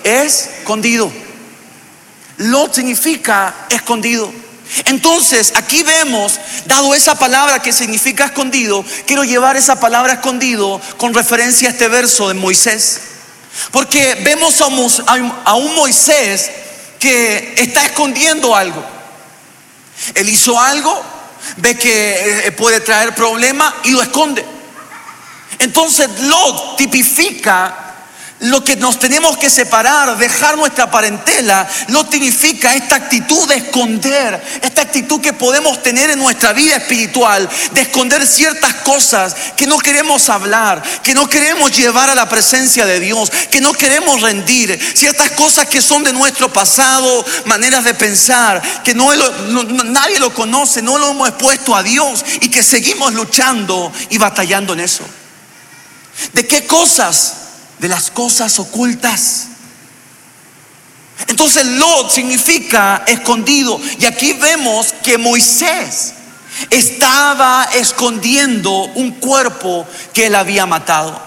escondido. Lot significa escondido. Entonces aquí vemos, dado esa palabra que significa escondido, quiero llevar esa palabra escondido con referencia a este verso de Moisés. Porque vemos a un Moisés que está escondiendo algo. Él hizo algo, ve que puede traer problema y lo esconde. Entonces Lot tipifica lo que nos tenemos que separar, dejar nuestra parentela. Lot significa esta actitud de esconder, esta actitud que podemos tener en nuestra vida espiritual, de esconder ciertas cosas que no queremos hablar, que no queremos llevar a la presencia de Dios, que no queremos rendir, ciertas cosas que son de nuestro pasado, maneras de pensar, que nadie lo conoce, no lo hemos expuesto a Dios y que seguimos luchando y batallando en eso. ¿De qué cosas? De las cosas ocultas. Entonces Lot significa escondido. Y aquí vemos que Moisés estaba escondiendo un cuerpo que él había matado.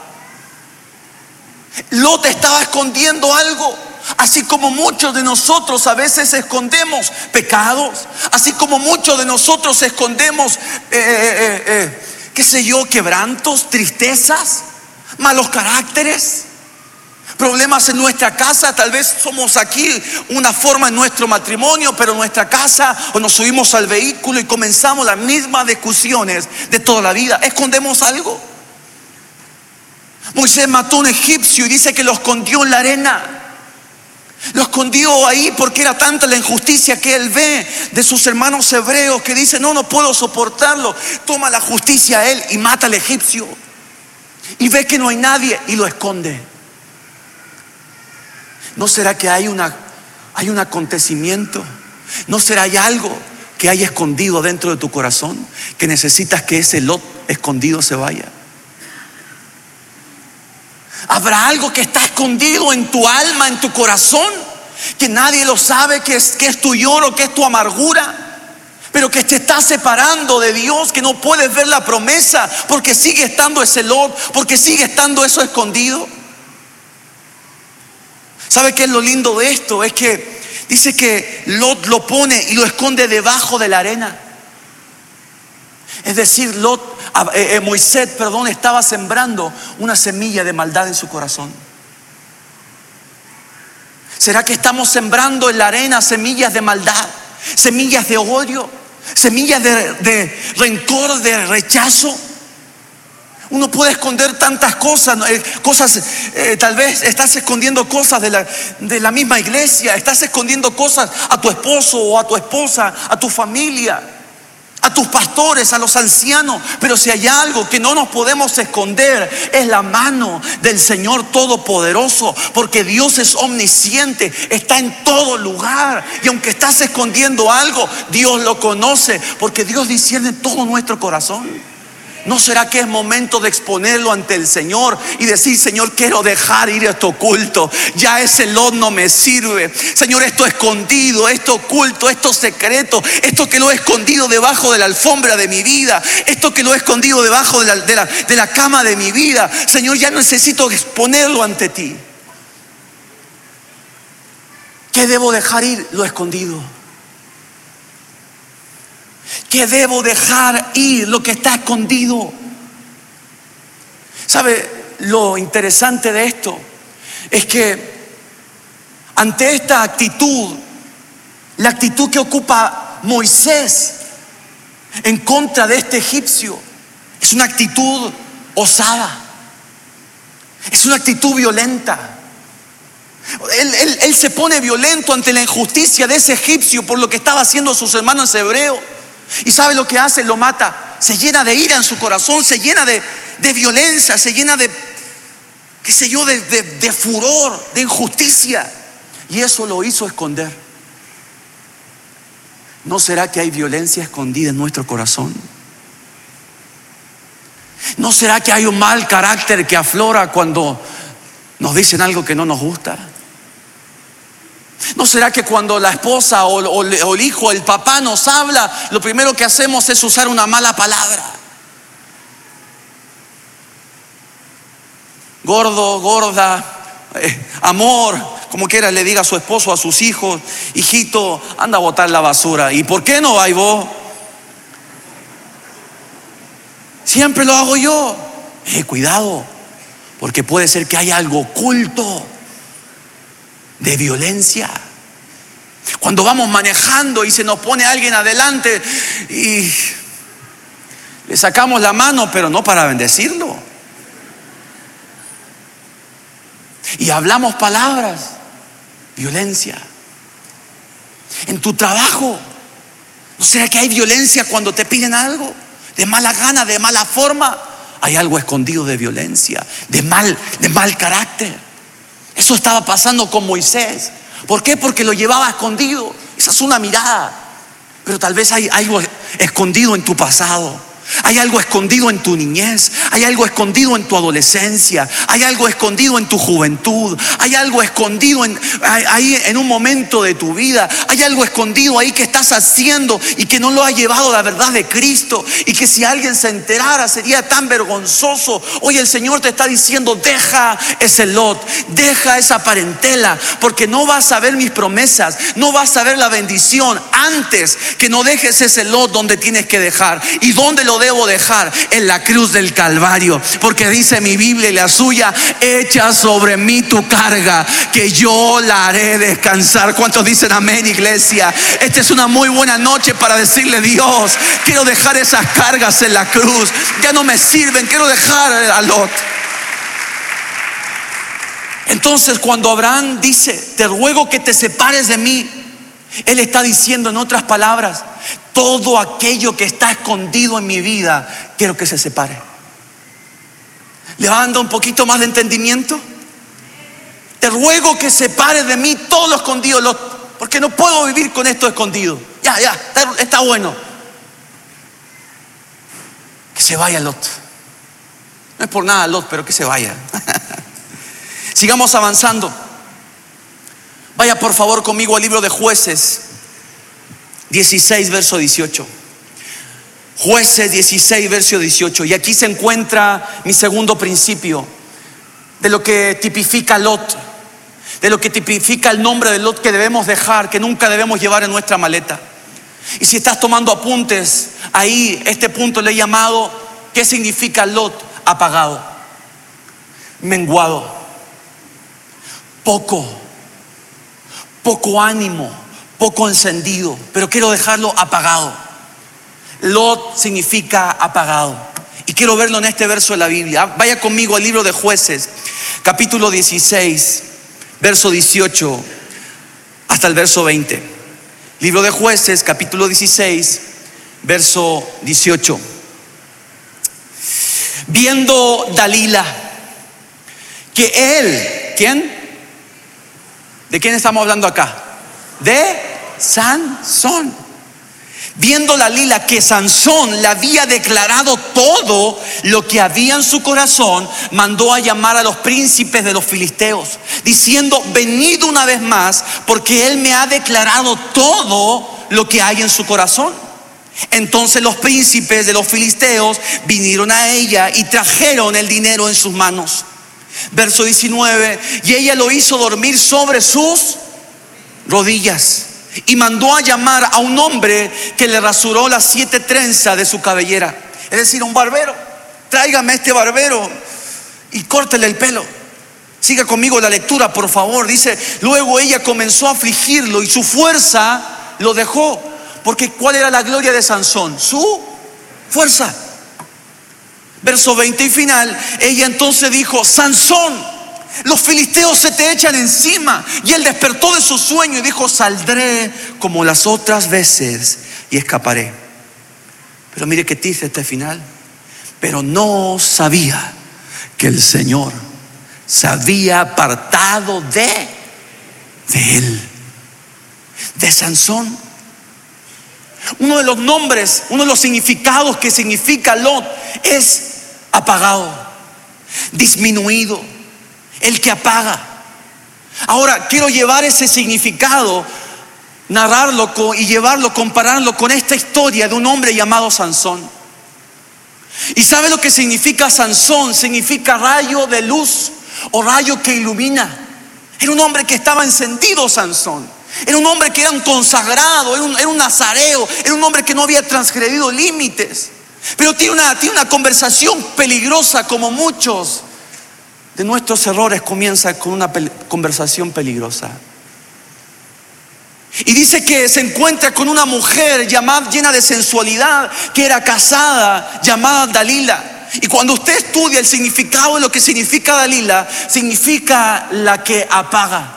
Lot estaba escondiendo algo. Así como muchos de nosotros a veces escondemos pecados, así como muchos de nosotros escondemos quebrantos, tristezas, malos caracteres, problemas en nuestra casa. Tal vez somos aquí una forma en nuestro matrimonio, pero en nuestra casa, o nos subimos al vehículo y comenzamos las mismas discusiones de toda la vida. ¿Escondemos algo? Moisés mató a un egipcio y dice que lo escondió en la arena. Lo escondió ahí porque era tanta la injusticia que él ve de sus hermanos hebreos, que dice: no puedo soportarlo. Toma la justicia a él y mata al egipcio. Y ve que no hay nadie y lo esconde. ¿No será que hay un acontecimiento? ¿No será hay algo que hay escondido dentro de tu corazón, que necesitas que ese Lot escondido se vaya? ¿Habrá algo que está escondido en tu alma, en tu corazón, que nadie lo sabe, que es tu lloro, que es tu amargura, pero que te está separando de Dios, que no puedes ver la promesa porque sigue estando ese Lot, porque sigue estando eso escondido? ¿Sabe qué es lo lindo de esto? Es que dice que Lot lo pone y lo esconde debajo de la arena. Es decir, Moisés estaba sembrando una semilla de maldad en su corazón. ¿Será que estamos sembrando en la arena semillas de maldad, semillas de odio, semillas de rencor, de rechazo? Uno puede esconder tantas cosas, tal vez estás escondiendo cosas de la misma iglesia, estás escondiendo cosas a tu esposo o a tu esposa, a tu familia, a tus pastores, a los ancianos. Pero si hay algo que no nos podemos esconder, es la mano del Señor Todopoderoso, porque Dios es omnisciente, está en todo lugar. Y aunque estás escondiendo algo, Dios lo conoce, porque Dios discierne todo nuestro corazón. ¿No será que es momento de exponerlo ante el Señor y decir: Señor, quiero dejar ir esto oculto? Ya ese Lot no me sirve. Señor, esto escondido, esto oculto, esto secreto, esto que lo he escondido debajo de la alfombra de mi vida, esto que lo he escondido debajo de la cama de mi vida, Señor, ya necesito exponerlo ante ti. ¿Qué debo dejar ir? Lo escondido. ¿Qué debo dejar ir? Lo que está escondido. ¿Sabe lo interesante de esto? Es que ante esta actitud, la actitud que ocupa Moisés en contra de este egipcio, es una actitud osada, es una actitud violenta. Él se pone violento ante la injusticia de ese egipcio por lo que estaba haciendo sus hermanos hebreos. ¿Y sabe lo que hace? Lo mata. Se llena de ira en su corazón, se llena de violencia, se llena de furor, de injusticia. Y eso lo hizo esconder. ¿No será que hay violencia escondida en nuestro corazón? ¿No será que hay un mal carácter que aflora cuando nos dicen algo que no nos gusta? ¿No será que cuando la esposa o el hijo, el papá nos habla, lo primero que hacemos es usar una mala palabra? Gordo, gorda, amor, como quiera le diga a su esposo, a sus hijos: hijito, anda a botar la basura. ¿Y por qué no vais vos? Siempre lo hago yo. Cuidado, porque puede ser que haya algo oculto de violencia. Cuando vamos manejando y se nos pone alguien adelante y le sacamos la mano, pero no para bendecirlo. Y hablamos palabras, violencia. En tu trabajo, ¿no será que hay violencia cuando te piden algo? De mala gana, de mala forma. Hay algo escondido de violencia, de mal carácter. Eso estaba pasando con Moisés. ¿Por qué? Porque lo llevaba escondido. Esa es una mirada. Pero tal vez hay algo escondido en tu pasado. Hay algo escondido en tu niñez. Hay algo escondido en tu adolescencia. Hay algo escondido en tu juventud. Hay algo escondido ahí en un momento de tu vida. Hay algo escondido ahí que estás haciendo y que no lo ha llevado a la verdad de Cristo. Y que si alguien se enterara sería tan vergonzoso. Hoy el Señor te está diciendo: deja ese lot, deja esa parentela, porque no vas a ver mis promesas, no vas a ver la bendición antes que no dejes ese lot donde tienes que dejar. ¿Y dónde lo debo dejar? En la cruz del Calvario, porque dice mi Biblia y la suya: echa sobre mí tu carga, que yo la haré descansar. ¿Cuántos dicen amén, iglesia? Esta es una muy buena noche para decirle: Dios, quiero dejar esas cargas en la cruz, ya no me sirven, quiero dejar a Lot. Entonces, cuando Abraham dice: te ruego que te separes de mí, él está diciendo, en otras palabras: todo aquello que está escondido en mi vida, quiero que se separe. ¿Le va dando un poquito más de entendimiento? Te ruego que separes de mí todo lo escondido, porque no puedo vivir con esto escondido. Ya, está bueno. Que se vaya Lot. No es por nada Lot, pero que se vaya. Sigamos avanzando. Vaya por favor conmigo al libro de Jueces 16, verso 18. Jueces 16, verso 18. Y aquí se encuentra mi segundo principio de lo que tipifica Lot, de lo que tipifica el nombre de Lot que debemos dejar, que nunca debemos llevar en nuestra maleta. Y si estás tomando apuntes, ahí este punto le he llamado: ¿qué significa Lot? Apagado, menguado, poco ánimo, poco encendido, pero quiero dejarlo apagado. Lot significa apagado. Y quiero verlo en este verso de la Biblia. Vaya conmigo al libro de Jueces, capítulo 16, verso 18 hasta el verso 20. Libro de Jueces, capítulo 16, verso 18. Viendo Dalila que él, ¿quién? ¿De quién estamos hablando acá? De Sansón. Viendo Dalila que Sansón le había declarado todo lo que había en su corazón, mandó a llamar a los príncipes de los filisteos, diciendo: venid una vez más, porque él me ha declarado todo lo que hay en su corazón. Entonces los príncipes de los filisteos vinieron a ella y trajeron el dinero en sus manos. Verso 19. Y ella lo hizo dormir sobre sus rodillas y mandó a llamar a un hombre que le rasuró las 7 trenzas de su cabellera. Es decir, un barbero. Tráigame este barbero y córtele el pelo. Siga conmigo la lectura, por favor. Dice: luego ella comenzó a afligirlo y su fuerza lo dejó. Porque ¿cuál era la gloria de Sansón? Su fuerza. Verso 20 y final. Ella entonces dijo: Sansón, los filisteos se te echan encima. Y él despertó de su sueño y dijo: saldré como las otras veces y escaparé. Pero mire qué dice este final: pero no sabía que el Señor se había apartado de él, de Sansón. Uno de los nombres, uno de los significados que significa Lot es apagado, disminuido, el que apaga. Ahora quiero llevar ese significado, narrarlo y llevarlo, compararlo con esta historia de un hombre llamado Sansón. ¿Y sabe lo que significa Sansón? Significa rayo de luz o rayo que ilumina. Era un hombre que estaba encendido, Sansón. Era un hombre que era un consagrado, era un nazareo, era un hombre que no había transgredido límites. Pero tiene una conversación peligrosa, como muchos de nuestros errores comienza con una conversación peligrosa. Y dice que se encuentra con una mujer llena de sensualidad, que era casada, llamada Dalila. Y cuando usted estudia el significado de lo que significa Dalila, significa la que apaga,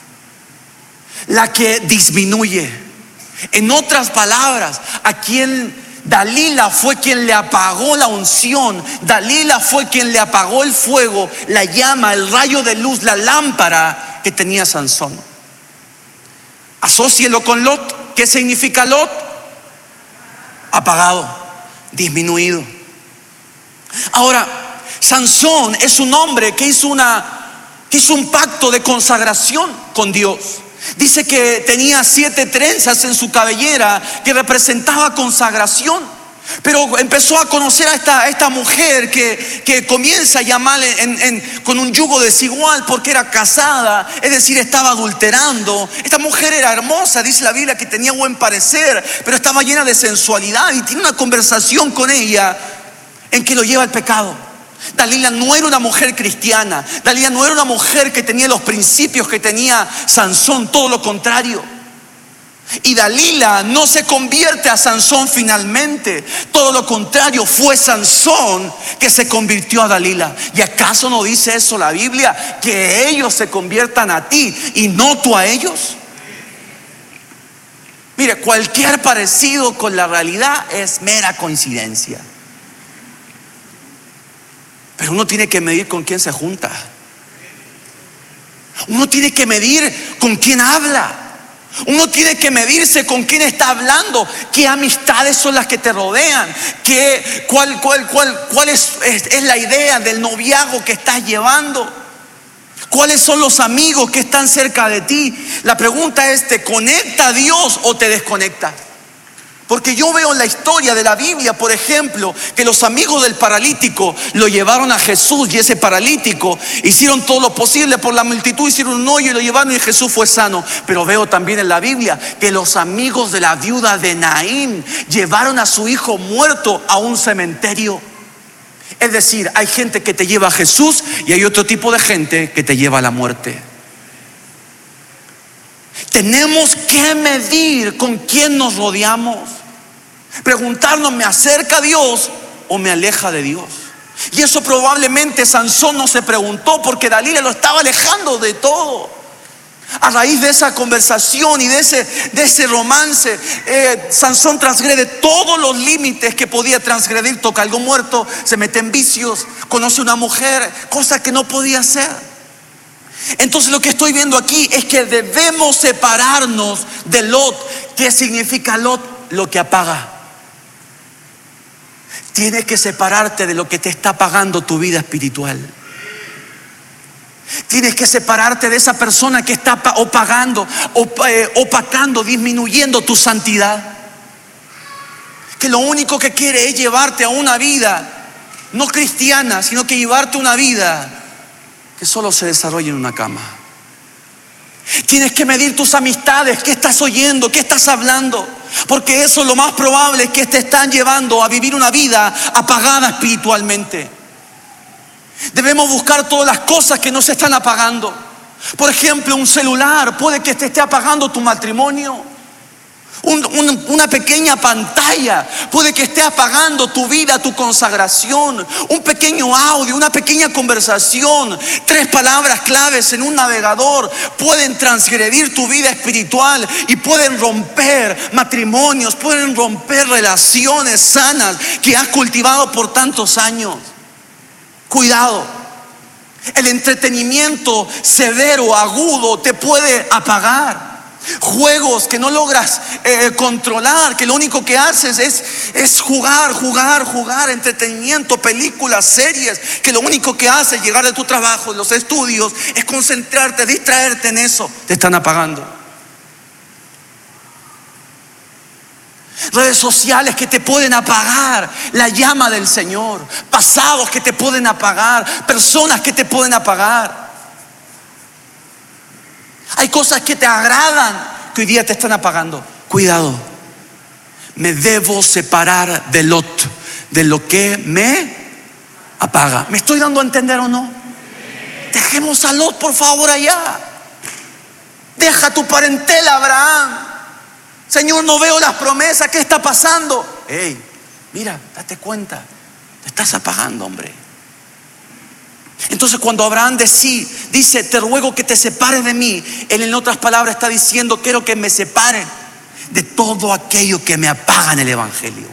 la que disminuye. En otras palabras, Dalila fue quien le apagó la unción. Dalila fue quien le apagó el fuego, la llama, el rayo de luz, la lámpara que tenía Sansón. Asócielo con Lot. ¿Qué significa Lot? Apagado, disminuido. Ahora, Sansón es un hombre que hizo un pacto de consagración con Dios. Dice que tenía 7 trenzas en su cabellera que representaba consagración. Pero empezó a conocer a esta mujer que comienza a llamarle con un yugo desigual porque era casada, es decir, estaba adulterando. Esta mujer era hermosa, dice la Biblia que tenía buen parecer, pero estaba llena de sensualidad, y tiene una conversación con ella en que lo lleva al pecado. Dalila no era una mujer cristiana. Dalila no era una mujer que tenía los principios que tenía Sansón, todo lo contrario. Y Dalila no se convierte a Sansón finalmente. Todo lo contrario, fue Sansón que se convirtió a Dalila. ¿Y acaso no dice eso la Biblia? Que ellos se conviertan a ti y no tú a ellos. Mire, cualquier parecido con la realidad es mera coincidencia. Pero uno tiene que medir con quién se junta. Uno tiene que medir con quién habla. Uno tiene que medirse con quién está hablando, qué amistades son las que te rodean, cuál es la idea del noviazgo que estás llevando, cuáles son los amigos que están cerca de ti. La pregunta es, ¿te conecta a Dios o te desconecta? Porque yo veo en la historia de la Biblia, por ejemplo, que los amigos del paralítico lo llevaron a Jesús, y ese paralítico hicieron todo lo posible por la multitud, hicieron un hoyo y lo llevaron y Jesús fue sano. Pero veo también en la Biblia que los amigos de la viuda de Naín llevaron a su hijo muerto a un cementerio. Es decir, hay gente que te lleva a Jesús y hay otro tipo de gente que te lleva a la muerte. Tenemos que medir con quién nos rodeamos. Preguntarnos, ¿me acerca a Dios o me aleja de Dios? Y eso probablemente Sansón no se preguntó, porque Dalila lo estaba alejando de todo. A raíz de esa conversación y de ese romance, Sansón transgrede todos los límites que podía transgredir. Toca algo muerto, se mete en vicios, conoce una mujer, cosa que no podía hacer. Entonces lo que estoy viendo aquí es que debemos separarnos de Lot. ¿Qué significa Lot? Lo que apaga. Tienes que separarte de lo que te está apagando tu vida espiritual. Tienes que separarte de esa persona que está opacando, disminuyendo tu santidad, que lo único que quiere es llevarte a una vida no cristiana, sino que llevarte a una vida que solo se desarrolla en una cama. Tienes que medir tus amistades, qué estás oyendo, qué estás hablando, porque eso lo más probable es que te están llevando a vivir una vida apagada espiritualmente. Debemos buscar todas las cosas que nos están apagando. Por ejemplo, un celular puede que te esté apagando tu matrimonio. Una pequeña pantalla puede que esté apagando tu vida, tu consagración. Un pequeño audio, una pequeña conversación, 3 palabras claves en un navegador pueden transgredir tu vida espiritual y pueden romper matrimonios, pueden romper relaciones sanas que has cultivado por tantos años. Cuidado. El entretenimiento severo, agudo, te puede apagar. Juegos que no logras controlar, que lo único que haces es jugar, entretenimiento, películas, series, que lo único que haces llegar de tu trabajo, de los estudios, es concentrarte, distraerte en eso. Te están apagando. Redes sociales que te pueden apagar la llama del Señor. Pasados que te pueden apagar. Personas que te pueden apagar. Hay cosas que te agradan que hoy día te están apagando. Cuidado. Me debo separar de Lot, de lo que me apaga. ¿Me estoy dando a entender o no? Dejemos a Lot, por favor, allá. Deja tu parentela, Abraham. Señor, no veo las promesas. ¿Qué está pasando? Hey, mira, date cuenta. Te estás apagando, hombre. Entonces cuando Abraham dice, te ruego que te separes de mí, él en otras palabras está diciendo, quiero que me separen de todo aquello que me apaga en el evangelio.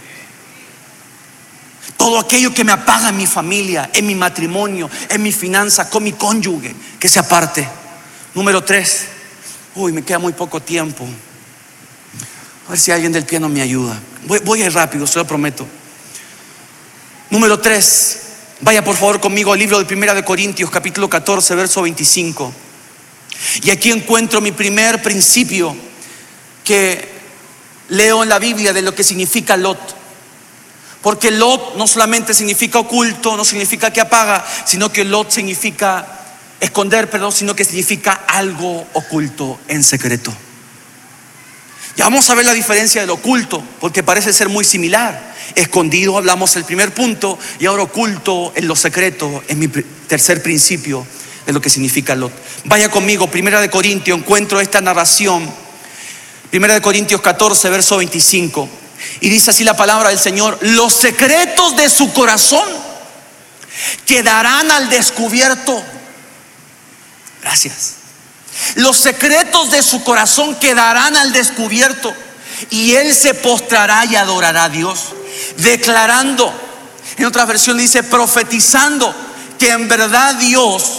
Todo aquello que me apaga en mi familia, en mi matrimonio, en mi finanza, con mi cónyuge, que se aparte. Número 3. Me queda muy poco tiempo. A ver si alguien del piano me ayuda. Voy a ir rápido, se lo prometo. Número 3. Vaya por favor conmigo al libro de 1 Corintios, capítulo 14, verso 25. Y aquí encuentro mi primer principio que leo en la Biblia de lo que significa Lot. Porque Lot no solamente significa oculto, no significa que apaga, sino que Lot significa esconder, sino que significa algo oculto en secreto. Ya vamos a ver la diferencia del oculto, porque parece ser muy similar. Escondido hablamos el primer punto, y ahora oculto en lo secreto es mi tercer principio de lo que significa Lot. Vaya conmigo, 1 Corintios, encuentro esta narración. 1 Corintios 14, verso 25. Y dice así la palabra del Señor: los secretos de su corazón quedarán al descubierto. Gracias. Los secretos de su corazón quedarán al descubierto, y él se postrará y adorará a Dios, declarando, en otra versión dice profetizando, que en verdad Dios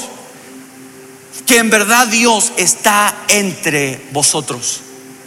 está entre vosotros.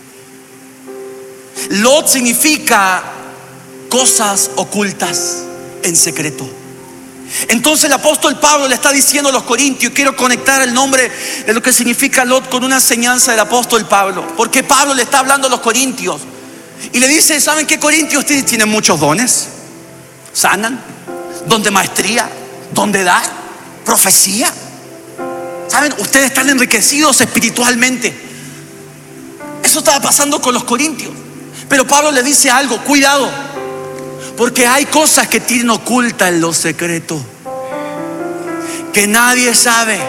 Lot significa cosas ocultas en secreto. Entonces el apóstol Pablo le está diciendo a los corintios, quiero conectar el nombre de lo que significa Lot con una enseñanza del apóstol Pablo, porque Pablo le está hablando a los corintios y le dice, ¿saben qué, corintios? Ustedes tienen muchos dones, sanan, don de maestría, don de dar, profecía. ¿Saben? Ustedes están enriquecidos espiritualmente. Eso estaba pasando con los corintios. Pero Pablo le dice algo, cuidado, porque hay cosas que tienen oculta en lo secreto, que nadie sabe.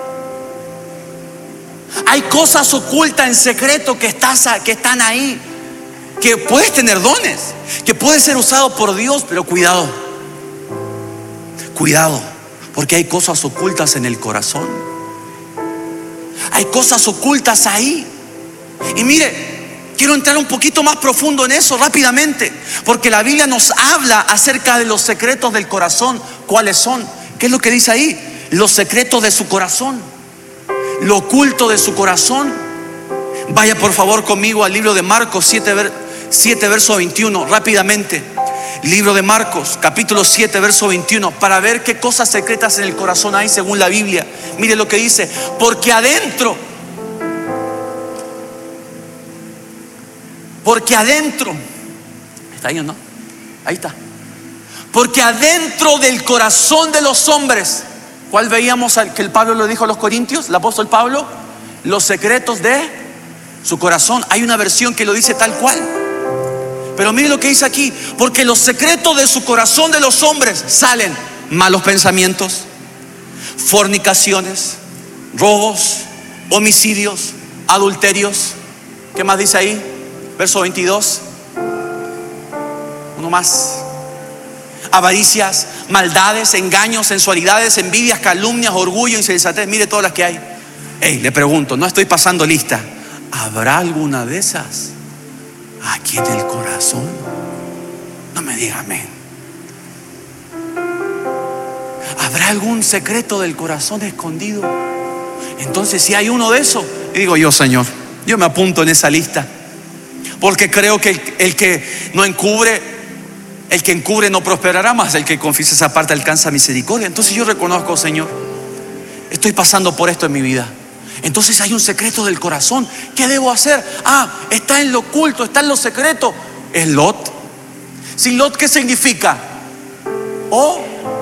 Hay cosas ocultas en secreto que están ahí, que puedes tener dones, que puedes ser usado por Dios, pero cuidado, porque hay cosas ocultas en el corazón. Hay cosas ocultas ahí. Y mire, quiero entrar un poquito más profundo en eso rápidamente, porque la Biblia nos habla acerca de los secretos del corazón. ¿Cuáles son? ¿Qué es lo que dice ahí? Los secretos de su corazón, lo oculto de su corazón. Vaya por favor conmigo al libro de Marcos 7 verso 21, rápidamente. Libro de Marcos, capítulo 7, verso 21, para ver qué cosas secretas en el corazón hay según la Biblia. Mire lo que dice: porque adentro, ¿está ahí o no? Ahí está. Porque adentro del corazón de los hombres, ¿cuál veíamos que el Pablo lo dijo a los corintios? El apóstol Pablo, los secretos de su corazón. Hay una versión que lo dice tal cual. Pero mire lo que dice aquí: porque los secretos de su corazón de los hombres salen malos pensamientos, fornicaciones, robos, homicidios, adulterios. ¿Qué más dice ahí? Verso 22. Uno más. Avaricias, maldades, engaños, sensualidades, envidias, calumnias, orgullo, insensatez. Mire todas las que hay. Le pregunto, no estoy pasando lista, ¿habrá alguna de esas aquí en el corazón? No me diga amén. ¿Habrá algún secreto del corazón escondido? Entonces, si hay uno de esos, digo yo, Señor, yo me apunto en esa lista, porque creo que el que encubre no prosperará, más el que confiesa esa parte alcanza misericordia. Entonces yo reconozco, Señor, estoy pasando por esto en mi vida. Entonces hay un secreto del corazón. ¿Qué debo hacer? Está en lo oculto, está en lo secreto. Es Lot. ¿Sin Lot qué significa?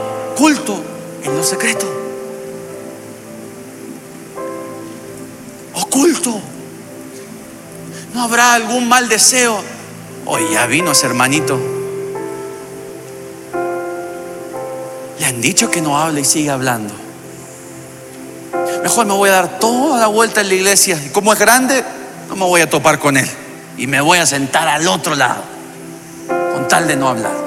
Oculto en lo secreto. oculto. ¿No habrá algún mal deseo? Oye, ya vino ese hermanito. Le han dicho que no hable y sigue hablando. Mejor me voy a dar toda la vuelta en la iglesia. Y como es grande, no me voy a topar con él. Y me voy a sentar al otro lado, con tal de no hablarle.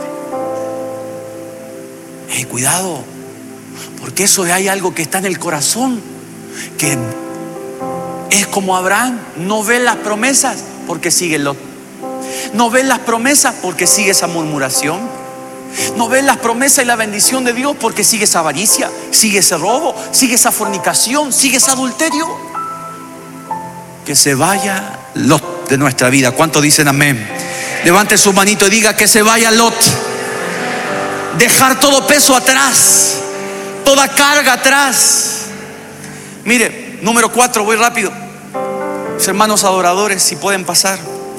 Cuidado, porque eso hay algo que está en el corazón, que es como Abraham. No ve las promesas porque sigue Lot. No ve las promesas porque sigue esa murmuración. No ves las promesas y la bendición de Dios porque sigue esa avaricia, sigue ese robo, sigue esa fornicación, sigue ese adulterio. Que se vaya Lot de nuestra vida. ¿Cuántos dicen amén? Levante su manito y diga: que se vaya Lot. Dejar todo peso atrás, toda carga atrás. Mire, número 4, voy rápido. Mis hermanos adoradores, si pueden pasar.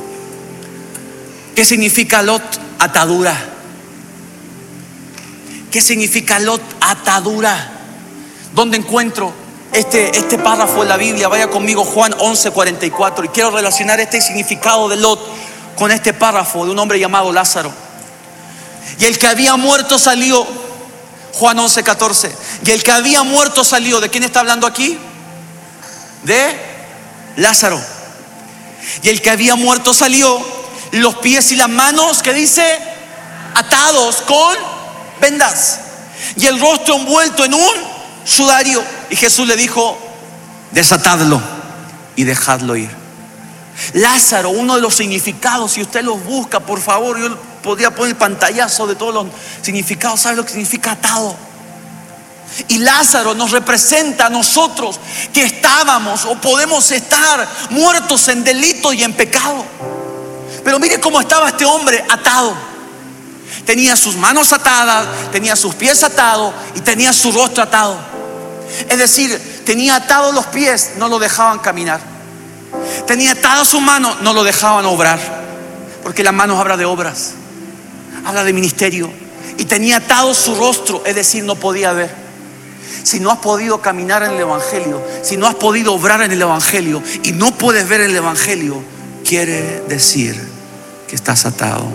¿Qué significa Lot? Atadura. ¿Qué significa Lot? Atadura. ¿Dónde encuentro este párrafo en la Biblia? Vaya conmigo, Juan 11:44. Y quiero relacionar este significado de Lot con este párrafo de un hombre llamado Lázaro. Y el que había muerto salió. Juan 11:14. Y el que había muerto salió. ¿De quién está hablando aquí? De Lázaro. Y el que había muerto salió, los pies y las manos, ¿qué dice? Atados con vendas, y el rostro envuelto en un sudario. Y Jesús le dijo: desatadlo y dejadlo ir. Lázaro, uno de los significados, si usted los busca, por favor, yo podría poner el pantallazo de todos los significados. ¿Sabe lo que significa atado? Y Lázaro nos representa a nosotros que estábamos o podemos estar muertos en delito y en pecado. Pero mire cómo estaba este hombre atado. Tenía sus manos atadas, tenía sus pies atados y tenía su rostro atado. Es decir, tenía atados los pies, no lo dejaban caminar. Tenía atadas sus manos, no lo dejaban obrar. Porque las manos habla de obras, habla de ministerio. Y tenía atado su rostro, es decir, no podía ver. Si no has podido caminar en el Evangelio, si no has podido obrar en el Evangelio y no puedes ver el Evangelio, quiere decir que estás atado.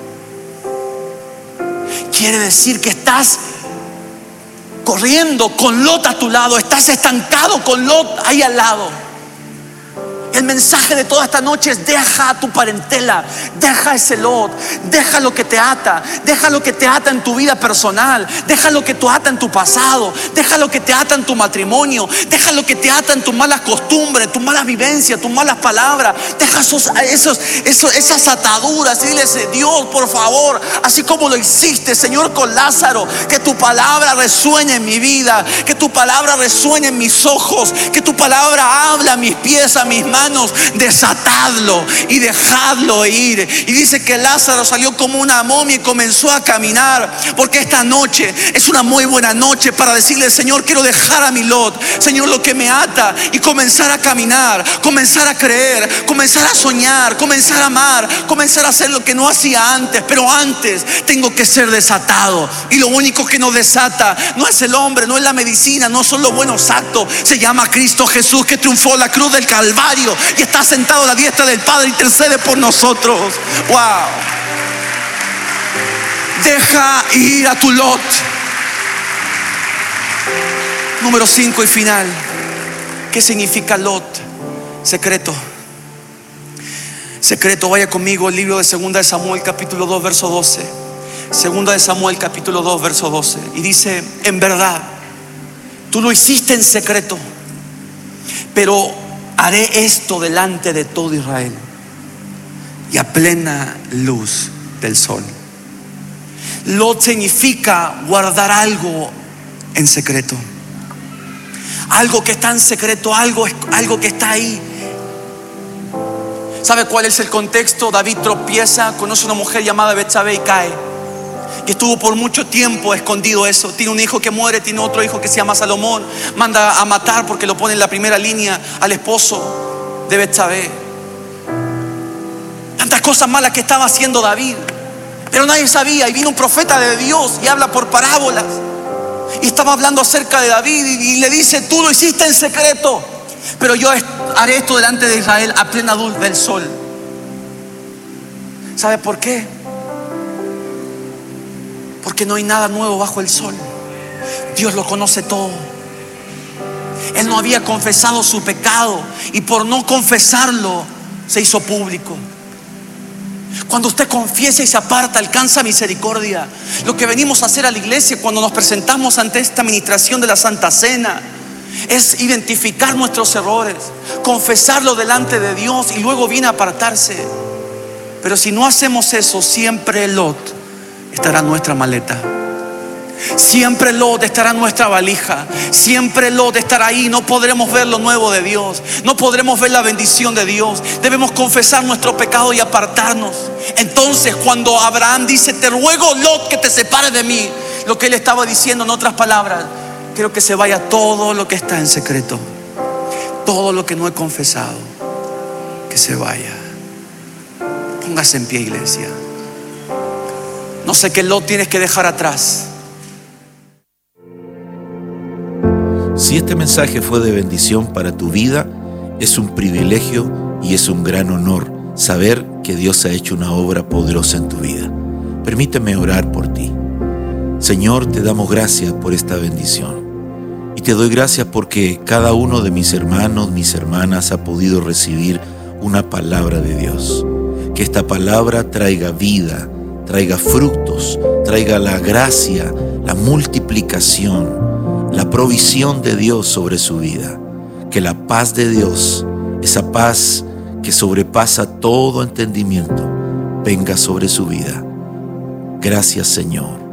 Quiere decir que estás corriendo con Lot a tu lado, estás estancado con Lot ahí al lado. El mensaje de toda esta noche es: deja a tu parentela, deja ese Lot, deja lo que te ata, deja lo que te ata en tu vida personal, deja lo que te ata en tu pasado, deja lo que te ata en tu matrimonio, deja lo que te ata en tus malas costumbres, tus malas vivencias, tus malas palabras. Deja esas ataduras y diles: Dios, por favor, así como lo hiciste, Señor, con Lázaro, que tu palabra resuene en mi vida, que tu palabra resuene en mis ojos, que tu palabra habla a mis pies, a mis manos. Desatadlo y dejadlo ir. Y dice que Lázaro salió como una momia y comenzó a caminar. Porque esta noche es una muy buena noche para decirle: Señor, quiero dejar a mi Lot, Señor, lo que me ata, y comenzar a caminar, comenzar a creer, comenzar a soñar, comenzar a amar, comenzar a hacer lo que no hacía antes. Pero antes tengo que ser desatado. Y lo único que nos desata no es el hombre, no es la medicina, no son los buenos actos. Se llama Cristo Jesús, que triunfó en la cruz del Calvario y está sentado a la diestra del Padre, intercede por nosotros. Wow. Deja ir a tu Lot. Número 5 y final. ¿Qué significa Lot? Secreto. Secreto. Vaya conmigo al libro de 2 de Samuel capítulo 2 verso 12. 2 de Samuel capítulo 2 verso 12. Y dice: en verdad, tú lo hiciste en secreto, pero haré esto delante de todo Israel y a plena luz del sol. Lot significa guardar algo en secreto. Algo que está en secreto, algo que está ahí. ¿Sabe cuál es el contexto? David tropieza, conoce una mujer llamada Betsabé y cae. Que estuvo por mucho tiempo escondido eso. Tiene un hijo que muere, tiene otro hijo que se llama Salomón. Manda a matar porque lo pone en la primera línea al esposo de Betsabé. Tantas cosas malas que estaba haciendo David, pero nadie sabía. Y vino un profeta de Dios y habla por parábolas. Y estaba hablando acerca de David y le dice: tú lo hiciste en secreto. pero yo haré esto delante de Israel a plena luz del sol. ¿Sabe por qué? Porque no hay nada nuevo bajo el sol. Dios lo conoce todo. Él no había confesado su pecado y por no confesarlo se hizo público. Cuando usted confiesa y se aparta, alcanza misericordia. Lo que venimos a hacer a la iglesia cuando nos presentamos ante esta administración de la Santa Cena es identificar nuestros errores, confesarlo delante de Dios y luego viene a apartarse. Pero si no hacemos eso, siempre Lot estará en nuestra maleta. Siempre Lot estará en nuestra valija. Siempre Lot estará ahí. No podremos ver lo nuevo de Dios. No podremos ver la bendición de Dios. Debemos confesar nuestro pecado y apartarnos. Entonces cuando Abraham dice: te ruego, Lot, que te separes de mí, lo que él estaba diciendo, en otras palabras, quiero que se vaya todo lo que está en secreto, todo lo que no he confesado, que se vaya. Póngase en pie, iglesia. No sé qué Lot tienes que dejar atrás. Si este mensaje fue de bendición para tu vida, es un privilegio y es un gran honor saber que Dios ha hecho una obra poderosa en tu vida. Permíteme orar por ti. Señor, te damos gracias por esta bendición. Y te doy gracias porque cada uno de mis hermanos, mis hermanas ha podido recibir una palabra de Dios. Que esta palabra traiga vida, traiga frutos, traiga la gracia, la multiplicación, la provisión de Dios sobre su vida. Que la paz de Dios, esa paz que sobrepasa todo entendimiento, venga sobre su vida. Gracias, Señor.